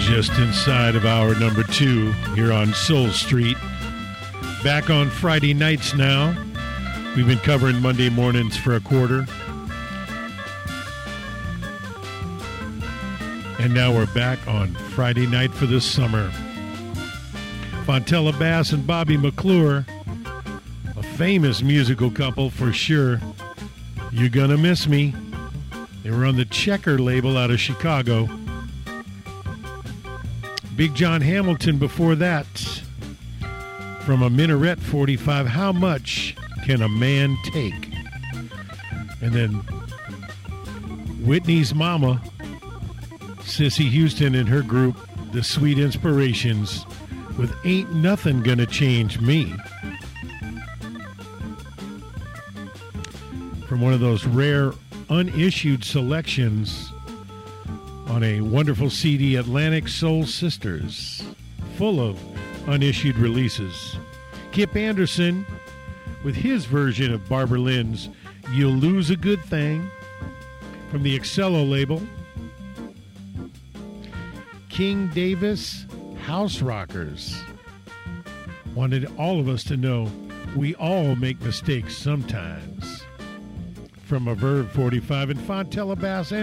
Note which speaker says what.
Speaker 1: Just inside of hour number 2 here on Soul Street. Back on Friday nights now. We've been covering Monday mornings for a quarter. And now we're back on Friday night for this summer. Fontella Bass and Bobby McClure, a famous musical couple for sure. You're Gonna Miss Me. They were on the Checker label out of Chicago. Big John Hamilton before that. From a Minaret 45, How Much Can a Man Take? And then Whitney's mama, Sissy Houston, and her group, The Sweet Inspirations, with Ain't Nothing Gonna Change Me. From one of those rare unissued selections on a wonderful CD, Atlantic Soul Sisters, full of unissued releases. Kip Anderson with his version of Barbara Lynn's You'll Lose a Good Thing from the Excello label. King Davis, House Rockers. Wanted all of us to know we all make mistakes sometimes. From a Verve 45 and Fontella Bass and